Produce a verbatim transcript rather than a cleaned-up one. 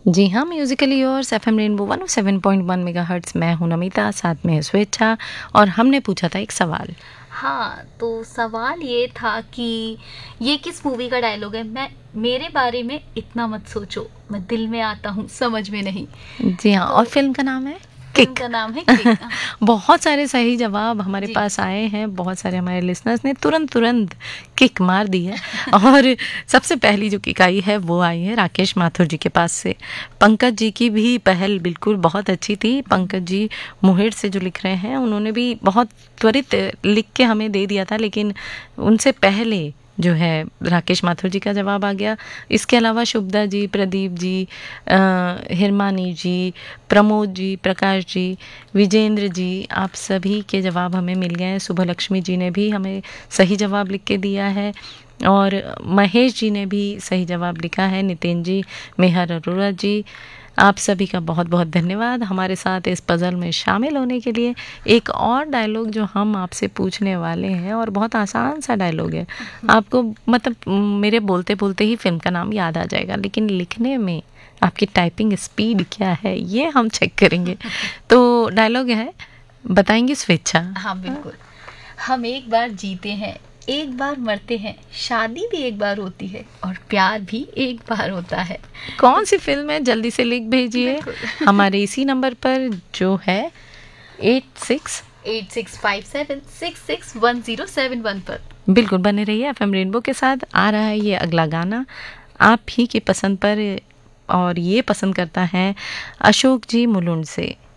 जी हाँ, Musically yours FM rainbow one O seven point one megahertz. मैं हूँ नमिता, साथ में है स्वेच्छा, और हमने पूछा था एक सवाल। हाँ, तो सवाल ये था कि ये किस मूवी का डायलॉग है? मैं मेरे बारे में इतना मत सोचो, मैं दिल में आता हूँ समझ में नहीं। जी हाँ, तो और फिल्म का नाम है फिल्म किक। का नाम है किक। बहुत सारे सही जवाब हमारे जी। पास आए हैं, बहुत सारे हमारे लिसनर्स ने तुरंत तुरंत किक मार दी है। और सबसे पहली जो किक आई है वो आई है राकेश माथुर जी के पास से। पंकज जी की भी पहल बिल्कुल बहुत अच्छी थी। पंकज जी मुहेड़ से जो लिख रहे हैं, उन्होंने भी बहुत त्वरित लिख के हमें दे दिया था, लेकिन उनसे पहले जो है राकेश माथुर जी का जवाब आ गया। इसके अलावा शुभदा जी, प्रदीप जी, हिरमानी जी, प्रमोद जी, प्रकाश जी, विजेंद्र जी, आप सभी के जवाब हमें मिल गए हैं। सुबह लक्ष्मी जी ने भी हमें सही जवाब लिख के दिया है, और महेश जी ने भी सही जवाब लिखा है। नितिन जी, मेहर अरोरा जी, आप सभी का बहुत बहुत धन्यवाद हमारे साथ इस पजल में शामिल होने के लिए। एक और डायलॉग जो हम आपसे पूछने वाले हैं, और बहुत आसान सा डायलॉग है, आपको मतलब मेरे बोलते बोलते ही फिल्म का नाम याद आ जाएगा, लेकिन लिखने में आपकी टाइपिंग स्पीड क्या है ये हम चेक करेंगे। तो डायलॉग है, बताएंगे स्वेच्छा? हाँ बिल्कुल। हम एक बार जीते हैं, एक बार मरते हैं, शादी भी एक बार होती है और प्यार भी एक बार होता है। कौन सी फिल्म है, जल्दी से लिख भेजिए बिल्कुल। हमारे इसी नंबर पर जो है eight six eight six five seven six six one zero seven one पर। बिल्कुल बने रहिए एफएम रेनबो के साथ। आ रहा है ये अगला गाना आप ही की पसंद पर, और ये पसंद करता है अशोक जी मुलुंड से।